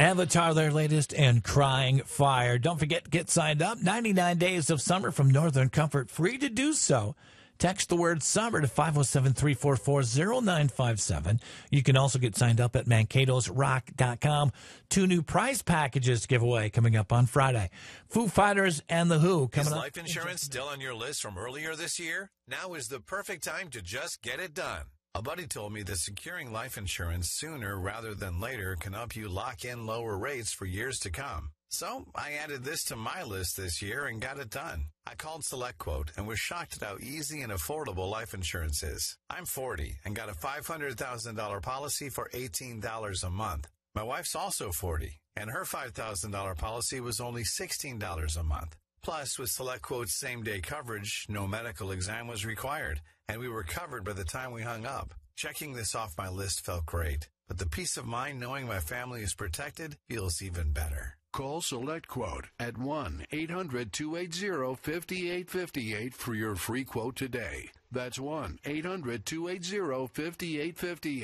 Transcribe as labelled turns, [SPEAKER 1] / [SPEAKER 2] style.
[SPEAKER 1] Avatar, their latest, and Crying Fire. Don't forget to get signed up. 99 Days of Summer from Northern Comfort. Free to do so. Text the word summer to 507-344-0957. You can also get signed up at mankatosrock.com. 2 new prize packages to give away coming up on Friday. Foo Fighters and The Who coming
[SPEAKER 2] Is
[SPEAKER 1] up.
[SPEAKER 2] life insurance still on your list from earlier this year? Now is the perfect time to just get it done. A buddy told me that securing life insurance sooner rather than later can help you lock in lower rates for years to come. So I added this to my list this year and got it done. I called SelectQuote and was shocked at how easy and affordable life insurance is. I'm 40 and got a $500,000 policy for $18 a month. My wife's also 40 and her $5,000 policy was only $16 a month. Plus, with SelectQuote's same-day coverage, no medical exam was required, and we were covered by the time we hung up. Checking this off my list felt great, but the peace of mind knowing my family is protected feels even better.
[SPEAKER 3] Call SelectQuote at 1-800-280-5858 for your free quote today. That's 1-800-280-5858.